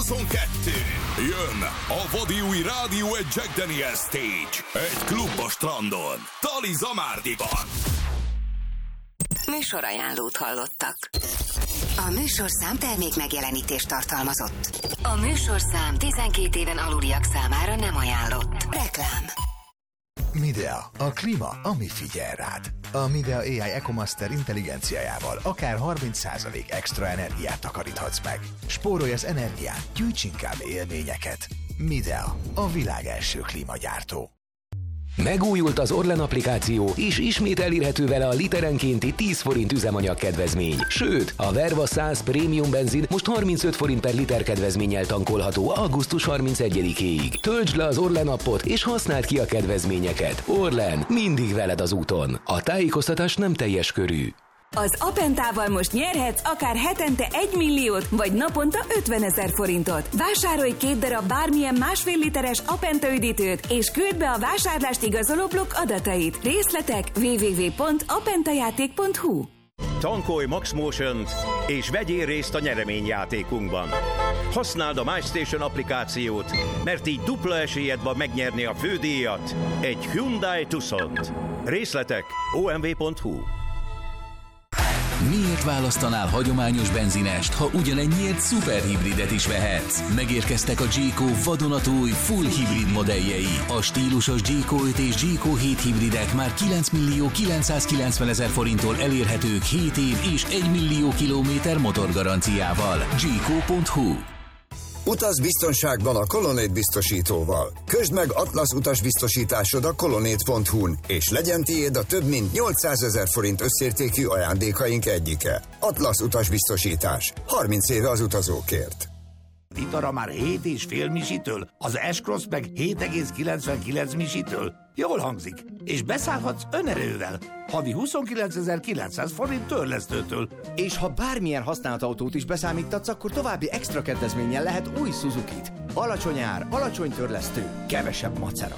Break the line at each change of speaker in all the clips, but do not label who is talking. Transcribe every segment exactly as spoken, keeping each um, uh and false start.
kétezer-huszonkettő. Jön a vadi új Rádió egy Jack Daniel Stage. Egy klub a strandon. Tali Zamárdiban.
Műsorajánlót hallottak. A műsorszám termék megjelenítést tartalmazott. A műsorszám tizenkét éven aluliak számára nem ajánlott. Reklám.
Midea, a klíma, ami figyel rád. A Midea á i EcoMaster intelligenciájával akár harminc százalék extra energiát takaríthatsz meg. Spórolj az energián, gyűjts inkább élményeket. Midea, a világ első klímagyártó.
Megújult az Orlen applikáció, és ismét elérhető vele a literenkénti tíz forint üzemanyag kedvezmény. Sőt, a Verva száz Premium benzin most harmincöt forint per liter kedvezménnyel tankolható augusztus harmincegyedikéig. Töltsd le az Orlen appot, és használd ki a kedvezményeket. Orlen, mindig veled az úton. A tájékoztatás nem teljes körű.
Az Apentával most nyerhetsz akár hetente egy milliót, vagy naponta ötvenezer forintot. Vásárolj két darab bármilyen másfél literes Apenta üdítőt, és küld be a vásárlást igazoló blokk adatait. Részletek double-u double-u double-u pont apentajáték pont hu.
Tankolj MaxMotion-t, és vegyél részt a nyereményjátékunkban. Használd a MyStation applikációt, mert így dupla esélyed van megnyerni a fődíjat, egy Hyundai Tucsont. Részletek o m v pont hu.
Miért választanál hagyományos benzinest, ha ugyanennyiért szuperhibridet is vehetsz? Megérkeztek a G-Co vadonatúj full hibrid modelljei. A stílusos G-Co öt és G-Co hét hibridek már kilenc millió kilencszázkilencvenezer forinttól elérhetők hét év és egy millió kilométer motorgaranciával. G Co pont hu.
Utaz biztonságban a Colonnade biztosítóval. Közd meg Atlasz utasbiztosításod a Colonnade pont hu-n, és legyen tiéd a több mint nyolcszázezer forint összértékű ajándékaink egyike. Atlasz utasbiztosítás. harminc éve az utazókért.
Vitara már hét és fél misitől, az S-Cross meg hét egész kilencvenkilenc misitől. Jól hangzik. És beszállhatsz önerővel. Havi huszonkilencezer-kilencszáz forint törlesztőtől.
És ha bármilyen használt autót is beszámítatsz, akkor további extra kedvezménnyel lehet új Suzukit. Alacsony ár, alacsony törlesztő, kevesebb macera.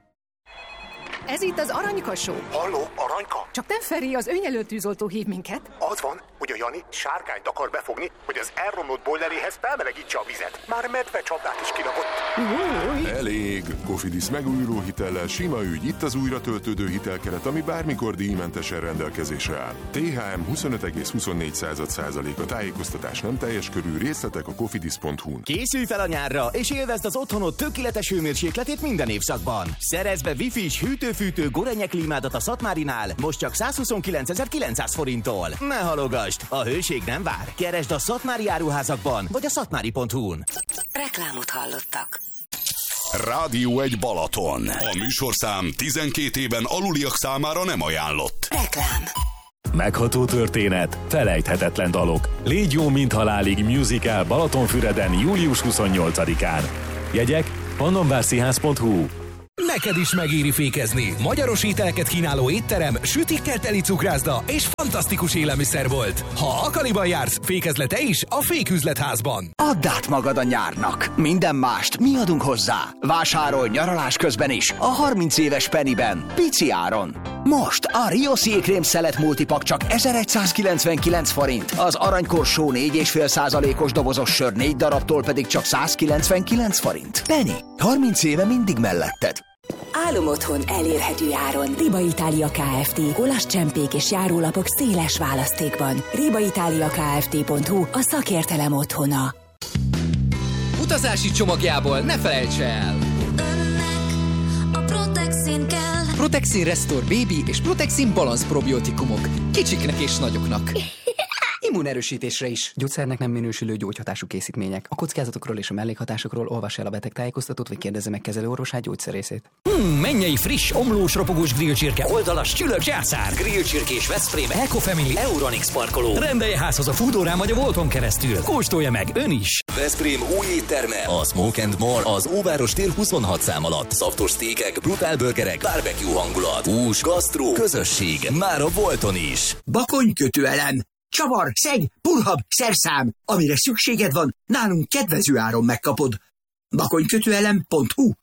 Ez itt az Aranyka Show.
Halló, Aranyka?
Csak nem Feri, az önjelölt tűzoltó hív minket.
Az van, hogy a Jani sárkányt akar befogni, hogy az elromlott bojleréhez felmelegítse a vizet. Már medve csapdát is kirakott.
Elég! Cofidis megújuló hitellel sima ügy, itt az újra töltődő hitelkeret, ami bármikor díjmentesen rendelkezésre áll. té há em huszonöt egész huszonnégy százalék. A tájékoztatás nem teljes körű, részletek a cofidis pont hu-n.
Készülj fel a nyárra, és élvezd az otthonod tökéletes hőmérsékletét minden évszakban. Szerezd be Wi-Fi-s hűtőfűtő Gorenje klímádat a Szatmárinál, most csak százhuszonkilencezer-kilencszáz forinttól. Ne halogasd, a hőség nem vár. Keresd a Szatmári áruházakban, vagy a szatmári pont hu-n.
Reklámot hallottak.
Rádió egy Balaton. A műsorszám tizenkét éven aluliak számára nem ajánlott.
Reklám.
Megható történet, felejthetetlen dalok. Légy jó, mint halálig musical Balatonfüreden július huszonnyolcadikán. Jegyek pannonvárszínház pont hu.
Neked is megéri fékezni. Magyaros ételeket kínáló étterem, sütikkel teli cukrászda és fantasztikus élelmiszerbolt. Ha Akaliban jársz, fékezle te is a Féküzletházban.
Add át magad a nyárnak. Minden mást mi adunk hozzá. Vásárolj nyaralás közben is a harminc éves Pennyben. Pici áron. Most a Rio Szélkrém szelet multipak csak ezeregyszázkilencvenkilenc forint. Az aranykorsó négy egész öt százalékos dobozos sör négy darabtól pedig csak százkilencvenkilenc forint. Penny, harminc éve mindig melletted.
Álom otthon elérhető áron. Riba Itália Kft. Gulaschcsempék és járólapok széles választékban. riba italia kft pont hu a szakértelem otthona.
Utazási csomagjából ne felejts el!
Önnek a Protexin kell.
Protexin Restore Baby és Protexin Balance probiotikumok. Kicsiknek és nagyoknak. Immunerősítésre is.
Gyógyszernek nem minősülő gyógyhatású készítmények. A kockázatokról és a mellékhatásokról olvass el a betegtájékoztatót, vagy kérdezze meg kezelőorvosát, gyógyszerészét.
Hmm, mennyei friss, omlós, ropogós grillcsirke, oldalas, csülök, császár, grillcsirkés Veszprém, Eco Family, Euronix parkoló. Rendelje házhoz a Foodórán vagy a Volton keresztül. Kóstolja meg ön is!
Veszprém új étterme, a Smoke and More, az Óváros tér huszonhat szám alatt. Szaftos sztékek, brutál burgerek, barbecue hangulat, hús, gasztró, közösség, már a Volton is.
Bakonykötőelem, csavar, szeg, purhab, szerszám, amire szükséged van, nálunk kedvező áron megkapod. bakonykötőelem pont hu.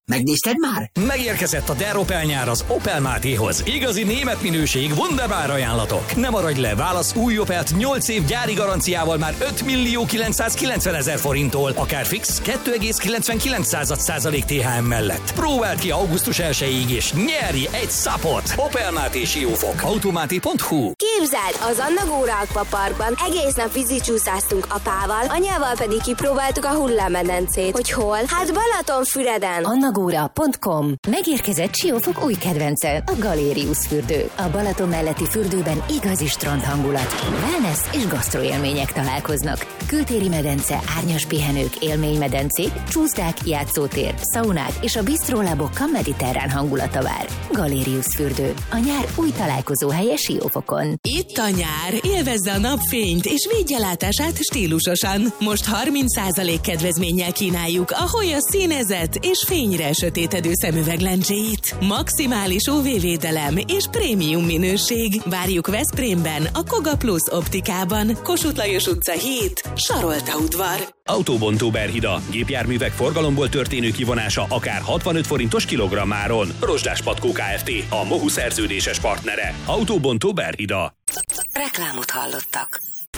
Megnézted már?
Megérkezett a Der Opel nyár az Opel Mátéhoz. Igazi német minőség, wunderbar ajánlatok. Ne maradj le, válasz új Opelt nyolc év gyári garanciával már öt millió kilencszázkilencven ezer forinttól, akár fix kettő egész kilencvenkilenc százalék té há em mellett. Próbáld ki augusztus elsejéig és nyerj egy szapot! Opel Máté Siófok. automáté pont hu.
Képzeld, az Anna Góra Akvaparkban egész nap vízicsúszáztunk apával, anyával pedig kipróbáltuk a hullámmedencét. Hogy hol? Hát Balatonfüreden.
annagóra pont com. Megérkezett Siófok új kedvence, a Galérius fürdő. A Balaton melletti fürdőben igazi strand hangulat, wellness és gasztroélmények találkoznak. Kültéri medence, árnyas pihenők, élménymedencék, csúszdák, játszótér, szaunák és a bisztrólabokkal mediterrán hangulata vár. Galérius fürdő. A nyár új találkozóhelye Siófokon.
Itt a nyár, élvezze a napfényt és védjelátását stílusosan. Most harminc százalék kedvezménnyel kínáljuk a Hoya színezett és fényre sötétedő szemüveglencséit. Maximális ú vé-védelem és prémium minőség. Várjuk Veszprémben, a Koga Plus optikában, Kossuth Lajos utca hét, Sarolta udvar.
Autóbontó Berhida. Gépjárművek forgalomból történő kivonása akár hatvanöt forintos kilogrammáron. Rozsdás Patkó Kft. A MOHU szerződéses partnere. Autóbontó Berhida.
Reklámot hallottak.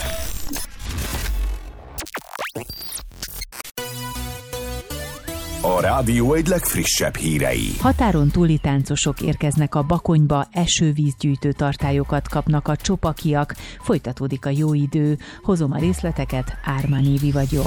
A rádió egy legfrissebb hírei.
Határon túli táncosok érkeznek a Bakonyba, esővízgyűjtő tartályokat kapnak a csopakiak, folytatódik a jó idő. Hozom a részleteket, Ármán Évi vagyok.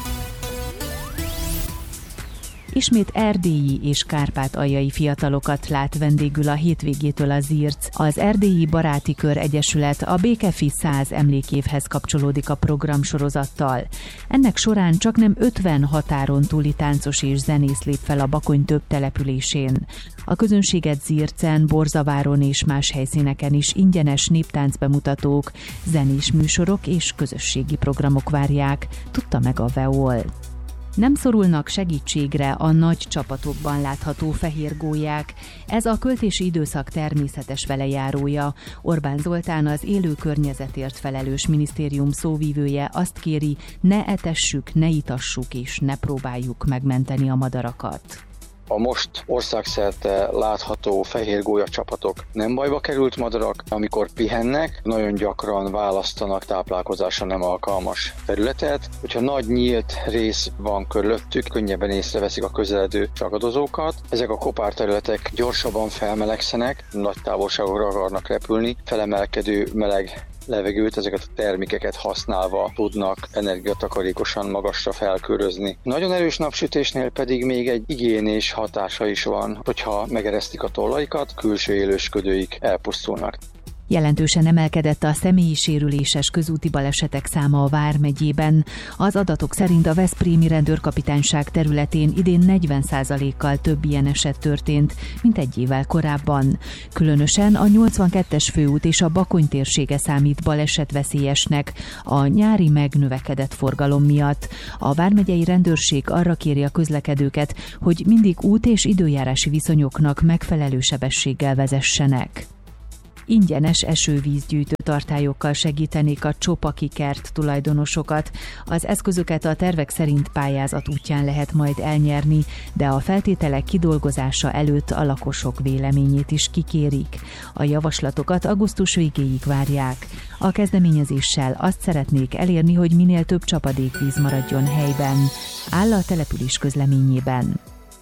Ismét erdélyi és kárpátaljai fiatalokat lát vendégül a hétvégétől a Zirc. Az Erdélyi Baráti Kör Egyesület a Békefi száz emlékévhez kapcsolódik a programsorozattal. Ennek során csaknem ötven határon túli táncos és zenész lép fel a Bakony több településén. A közönséget Zircen, Borzaváron és más helyszíneken is ingyenes néptáncbemutatók, zenés műsorok és közösségi programok várják, tudta meg a Veol. Nem szorulnak segítségre a nagy csapatokban látható fehér gólyák. Ez a költési időszak természetes velejárója. Orbán Zoltán, az élő környezetért felelős minisztérium szóvívője azt kéri, ne etessük, ne itassuk és ne próbáljuk megmenteni a madarakat.
A most országszerte látható fehér gólya csapatok nem bajba került madarak, amikor pihennek, nagyon gyakran választanak táplálkozásra nem alkalmas területet. Hogyha nagy nyílt rész van körülöttük, könnyebben észreveszik a közeledő ragadozókat. Ezek a kopárterületek gyorsabban felmelegszenek, nagy távolságokra akarnak repülni, felemelkedő meleg levegőt, ezeket a termékeket használva tudnak energiatakarékosan magasra felkörözni. Nagyon erős napsütésnél pedig még egy igénés hatása is van, hogyha megeresztik a tollaikat, külső élősködőik elpusztulnak.
Jelentősen emelkedett a személyi sérüléses közúti balesetek száma a Vármegyében. Az adatok szerint a veszprémi rendőrkapitányság területén idén negyven százalékkal több ilyen eset történt, mint egy évvel korábban. Különösen a nyolcvankettes főút és a Bakony térsége számít balesetveszélyesnek a nyári megnövekedett forgalom miatt. A vármegyei rendőrség arra kéri a közlekedőket, hogy mindig út- és időjárási viszonyoknak megfelelő sebességgel vezessenek. Ingyenes esővízgyűjtő tartályokkal segítenék a Csopaki kert tulajdonosokat. Az eszközöket a tervek szerint pályázat útján lehet majd elnyerni, de a feltételek kidolgozása előtt a lakosok véleményét is kikérik. A javaslatokat augusztus végéig várják. A kezdeményezéssel azt szeretnék elérni, hogy minél több csapadékvíz maradjon helyben, áll a település közleményében.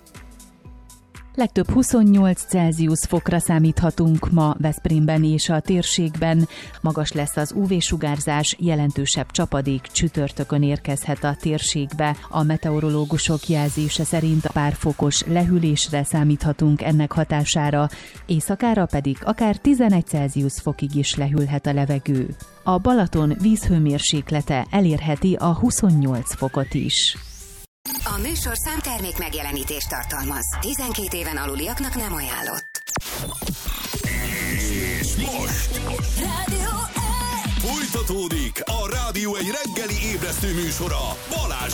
Legtöbb huszonnyolc Celsius fokra számíthatunk ma Veszprémben és a térségben. Magas lesz az ú vé-sugárzás, jelentősebb csapadék csütörtökön érkezhet a térségbe. A meteorológusok jelzése szerint a pár fokos lehűlésre számíthatunk ennek hatására, éjszakára pedig akár tizenegy Celsius fokig is lehűlhet a levegő. A Balaton vízhőmérséklete elérheti a huszonnyolc fokot is.
A műsor számtermék megjelenítést tartalmaz. tizenkét éven aluliaknak nem ajánlott.
És most Rádió egy. Folytatódik a Rádió egy reggeli ébresztő műsora Balázs